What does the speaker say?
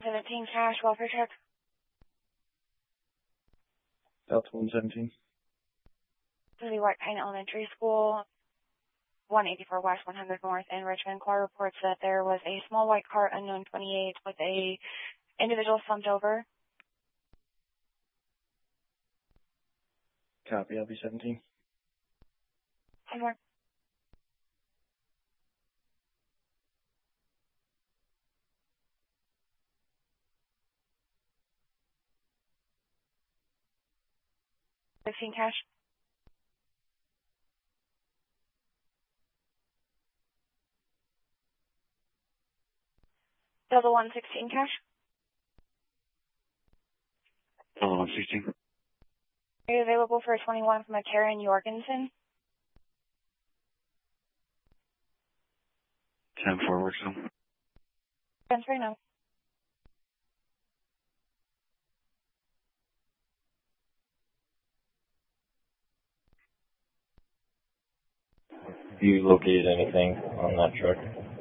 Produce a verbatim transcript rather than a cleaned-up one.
seventeen cash, welfare check. Delta one seventeen. The White Pine Elementary School, one eighty-four West, one hundred North in Richmond. Car reports that there was a small white car, unknown twenty-eight, with a individual slumped over. Copy, L B seventeen. One more. fifteen cash. Delta one sixteen cash. Delta one sixteen. Are you available for a twenty-one from a Karen Jorgensen? ten four works on. Transfer now. You located anything on that truck?